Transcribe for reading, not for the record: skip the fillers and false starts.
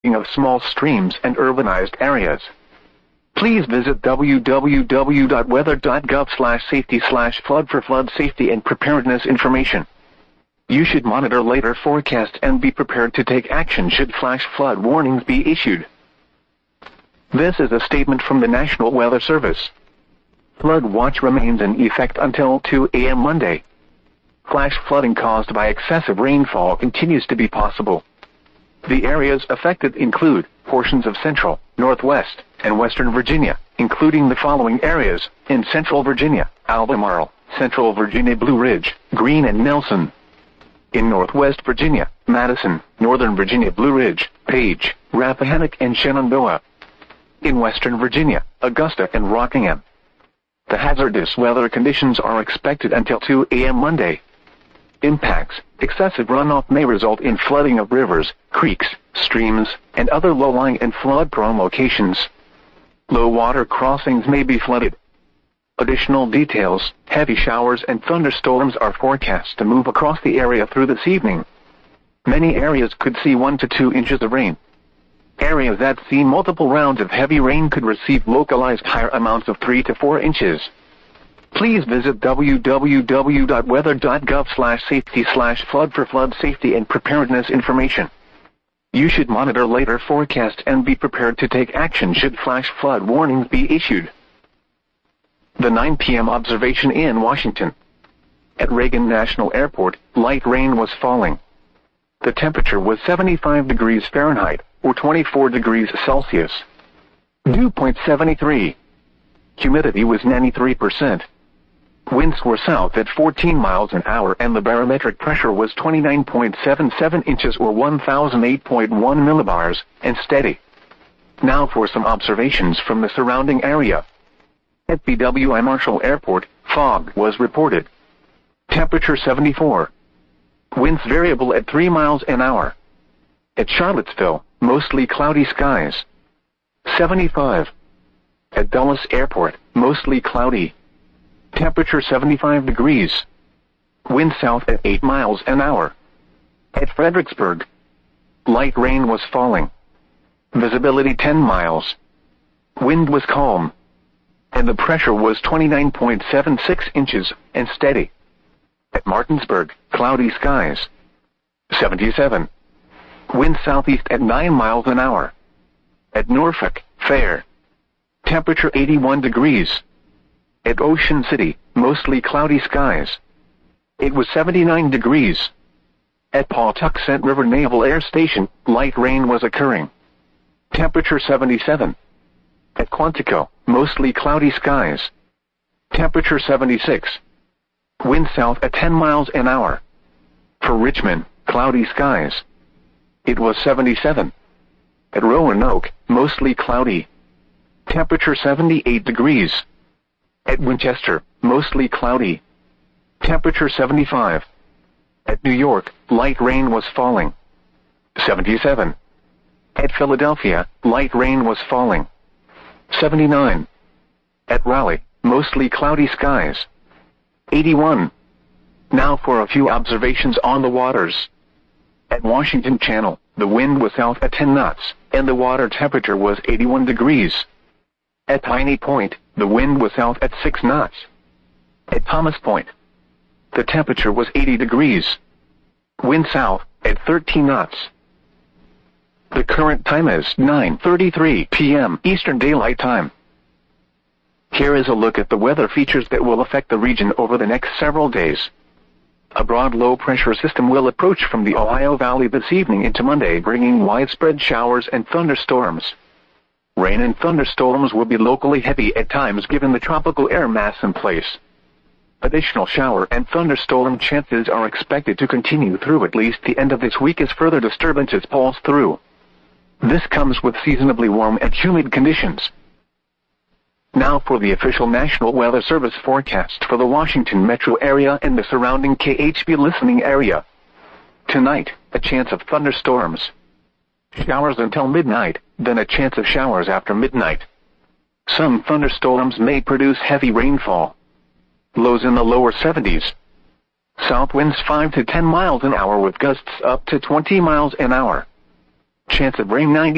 of small streams and urbanized areas. Please visit www.weather.gov/safety/flood for flood safety and preparedness information. You should monitor later forecasts and be prepared to take action should flash flood warnings be issued. This is a statement from the National Weather Service. Flood watch remains in effect until 2 a.m. Monday. Flash flooding caused by excessive rainfall continues to be possible. The areas affected include portions of central, northwest, and western Virginia, including the following areas: in central Virginia, Albemarle, central Virginia Blue Ridge, Greene and Nelson. In northwest Virginia, Madison, northern Virginia Blue Ridge, Page, Rappahannock and Shenandoah. In western Virginia, Augusta and Rockingham. The hazardous weather conditions are expected until 2 a.m. Monday. Impacts: excessive runoff may result in flooding of rivers, creeks, streams, and other low-lying and flood-prone locations. Low water crossings may be flooded. Additional details: heavy showers and thunderstorms are forecast to move across the area through this evening. Many areas could see 1 to 2 inches of rain. Areas that see multiple rounds of heavy rain could receive localized higher amounts of 3 to 4 inches. Please visit www.weather.gov/safety/flood for flood safety and preparedness information. You should monitor later forecasts and be prepared to take action should flash flood warnings be issued. The 9 p.m. observation in Washington. At Reagan National Airport, light rain was falling. The temperature was 75 degrees Fahrenheit, or 24 degrees Celsius. Dew point 73. Humidity was 93%. Winds were south at 14 miles an hour and the barometric pressure was 29.77 inches or 1008.1 millibars, and steady. Now for some observations from the surrounding area. At BWI Marshall Airport, fog was reported. Temperature 74. Winds variable at 3 miles an hour. At Charlottesville, mostly cloudy skies. 75. At Dulles Airport, mostly cloudy. Temperature 75 degrees. Wind south at 8 miles an hour. At Fredericksburg, light rain was falling. Visibility 10 miles. Wind was calm. And the pressure was 29.76 inches and steady. At Martinsburg, cloudy skies. 77. Wind southeast at 9 miles an hour. At Norfolk, fair. Temperature 81 degrees. At Ocean City, mostly cloudy skies. It was 79 degrees. At Pawtuxet River Naval Air Station, light rain was occurring. Temperature 77. At Quantico, mostly cloudy skies. Temperature 76. Wind south at 10 miles an hour. For Richmond, cloudy skies. It was 77. At Roanoke, mostly cloudy. Temperature 78 degrees. At Winchester, mostly cloudy. Temperature 75. At New York, light rain was falling. 77. At Philadelphia, light rain was falling. 79. At Raleigh, mostly cloudy skies. 81. Now for a few observations on the waters. At Washington Channel, the wind was south at 10 knots, and the water temperature was 81 degrees. At Piney Point, the wind was south at 6 knots. At Thomas Point, the temperature was 80 degrees. Wind south at 13 knots. The current time is 9:33 p.m. Eastern Daylight Time. Here is a look at the weather features that will affect the region over the next several days. A broad low-pressure system will approach from the Ohio Valley this evening into Monday, bringing widespread showers and thunderstorms. Rain and thunderstorms will be locally heavy at times given the tropical air mass in place. Additional shower and thunderstorm chances are expected to continue through at least the end of this week as further disturbances pulse through. This comes with seasonably warm and humid conditions. Now for the official National Weather Service forecast for the Washington metro area and the surrounding KHB listening area. Tonight, a chance of thunderstorms. Showers until midnight, then a chance of showers after midnight. Some thunderstorms may produce heavy rainfall. Lows in the lower 70s. South winds 5 to 10 miles an hour with gusts up to 20 miles an hour. Chance of rain 90